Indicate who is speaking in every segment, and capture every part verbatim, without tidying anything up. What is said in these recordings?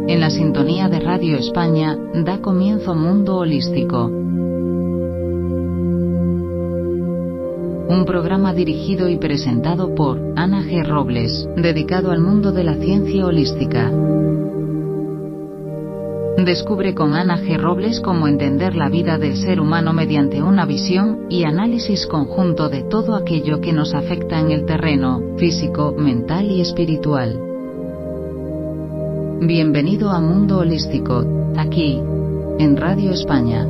Speaker 1: En la sintonía de Radio España da comienzo Mundo Holístico. Un programa dirigido y presentado por Ana G. Robles, dedicado al mundo de la ciencia holística. Descubre con Ana G. Robles cómo entender la vida del ser humano mediante una visión y análisis conjunto de todo aquello que nos afecta en el terreno físico, mental y espiritual. Bienvenido a Mundo Holístico, aquí, en Radio España.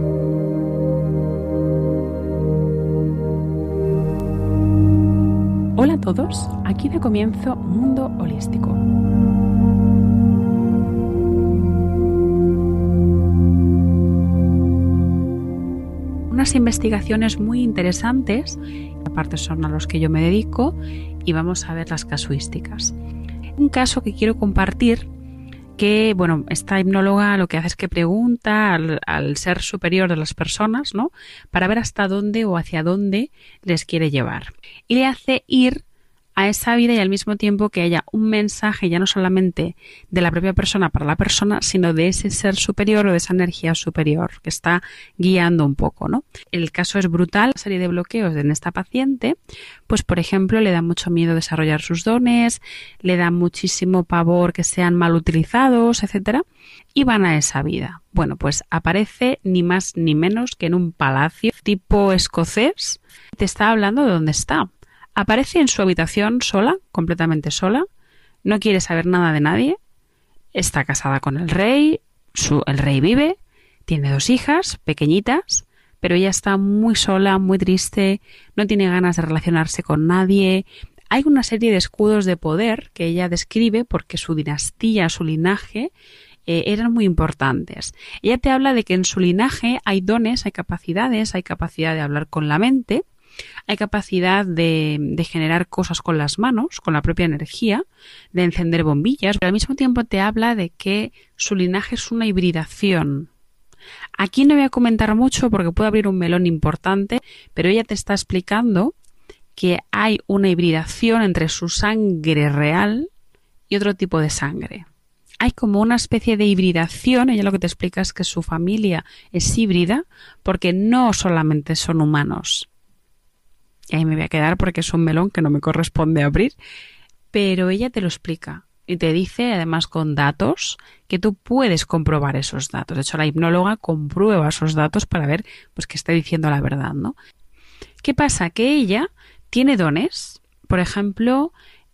Speaker 2: Hola a todos, aquí de comienzo Mundo Holístico. Unas investigaciones muy interesantes, aparte son a los que yo me dedico, y vamos a ver las casuísticas. Un caso que quiero compartir, que bueno, esta hipnóloga lo que hace es que pregunta al, al ser superior de las personas, ¿no?, para ver hasta dónde o hacia dónde les quiere llevar. Y le hace ir a esa vida y al mismo tiempo que haya un mensaje ya no solamente de la propia persona para la persona, sino de ese ser superior o de esa energía superior que está guiando un poco, ¿no? El caso es brutal, una serie de bloqueos en esta paciente, pues por ejemplo le da mucho miedo desarrollar sus dones, le da muchísimo pavor que sean mal utilizados, etcétera, y van a esa vida. Bueno, pues aparece ni más ni menos que en un palacio tipo escocés. Te está hablando de dónde está. Aparece en su habitación sola, completamente sola, no quiere saber nada de nadie, está casada con el rey, su, el rey vive, tiene dos hijas pequeñitas, pero ella está muy sola, muy triste, no tiene ganas de relacionarse con nadie. Hay una serie de escudos de poder que ella describe porque su dinastía, su linaje, eh, eran muy importantes. Ella te habla de que en su linaje hay dones, hay capacidades, hay capacidad de hablar con la mente, hay capacidad de, de generar cosas con las manos, con la propia energía, de encender bombillas, pero al mismo tiempo te habla de que su linaje es una hibridación. Aquí no voy a comentar mucho porque puede abrir un melón importante, pero ella te está explicando que hay una hibridación entre su sangre real y otro tipo de sangre. Hay como una especie de hibridación, ella lo que te explica es que su familia es híbrida porque no solamente son humanos. Y ahí me voy a quedar porque es un melón que no me corresponde abrir, pero ella te lo explica y te dice además con datos que tú puedes comprobar esos datos. De hecho, la hipnóloga comprueba esos datos para ver pues que está diciendo la verdad, ¿no? ¿Qué pasa? Que ella tiene dones, por ejemplo,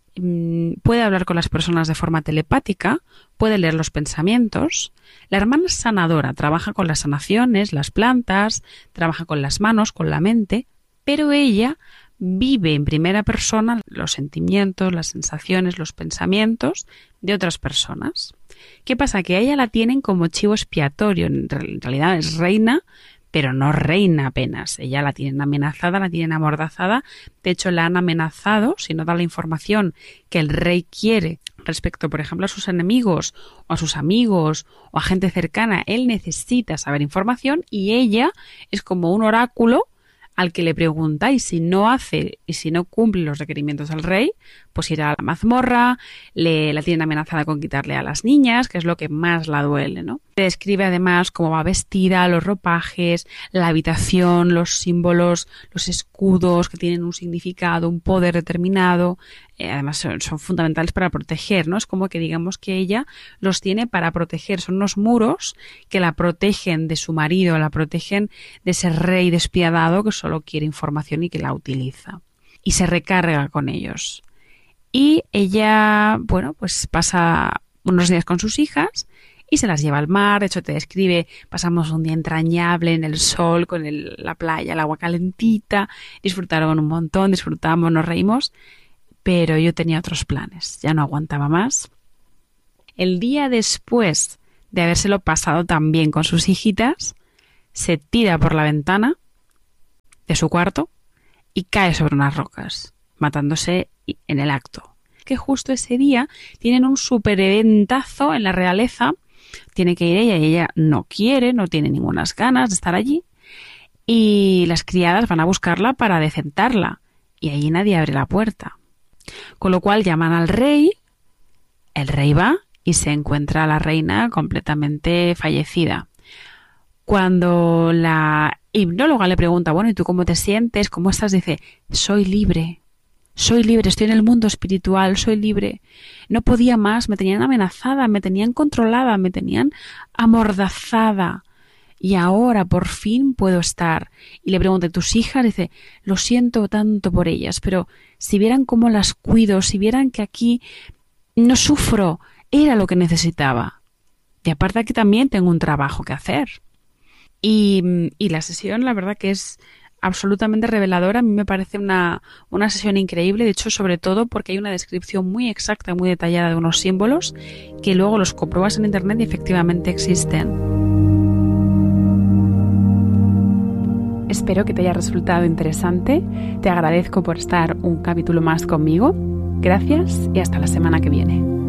Speaker 2: puede hablar con las personas de forma telepática, puede leer los pensamientos. La hermana es sanadora, trabaja con las sanaciones, las plantas, trabaja con las manos, con la mente, pero ella vive en primera persona los sentimientos, las sensaciones, los pensamientos de otras personas. ¿Qué pasa? Que a ella la tienen como chivo expiatorio. En realidad es reina, pero no reina apenas. Ella la tienen amenazada, la tienen amordazada. De hecho, la han amenazado, si no da la información que el rey quiere respecto, por ejemplo, a sus enemigos o a sus amigos o a gente cercana. Él necesita saber información y ella es como un oráculo al que le pregunta, y si no hace y si no cumple los requerimientos del rey, pues irá a la mazmorra, le, la tienen amenazada con quitarle a las niñas, que es lo que más la duele, ¿no? Te describe además cómo va vestida, los ropajes, la habitación, los símbolos, los escudos que tienen un significado, un poder determinado. Eh, además son, son fundamentales para proteger, ¿no? Es como que digamos que ella los tiene para proteger. Son unos muros que la protegen de su marido, la protegen de ese rey despiadado que solo quiere información y que la utiliza. Y se recarga con ellos. Y ella, bueno, pues pasa unos días con sus hijas y se las lleva al mar. De hecho, te describe, pasamos un día entrañable en el sol, con el, la playa, el agua calentita, disfrutaron un montón, disfrutamos, nos reímos, pero yo tenía otros planes, ya no aguantaba más. El día después de habérselo pasado tan bien con sus hijitas, se tira por la ventana de su cuarto y cae sobre unas rocas, matándose en el acto. Que justo ese día tienen un super eventazo en la realeza, tiene que ir ella y ella no quiere, no tiene ninguna ganas de estar allí, y las criadas van a buscarla para decentarla y allí nadie abre la puerta. Con lo cual llaman al rey, el rey va y se encuentra a la reina completamente fallecida. Cuando la hipnóloga le pregunta, bueno, ¿y tú cómo te sientes? ¿Cómo estás? Dice, soy libre. Soy libre, estoy en el mundo espiritual, soy libre. No podía más, me tenían amenazada, me tenían controlada, me tenían amordazada. Y ahora por fin puedo estar. Y le pregunta, ¿tus hijas? Dice, lo siento tanto por ellas, pero si vieran cómo las cuido, si vieran que aquí no sufro, era lo que necesitaba. Y aparte aquí también tengo un trabajo que hacer. Y, y la sesión, la verdad que es absolutamente reveladora. A mí me parece una, una sesión increíble, de hecho, sobre todo porque hay una descripción muy exacta, muy detallada de unos símbolos que luego los compruebas en internet y efectivamente existen. Espero que te haya resultado interesante. Te agradezco por estar un capítulo más conmigo. Gracias y hasta la semana que viene.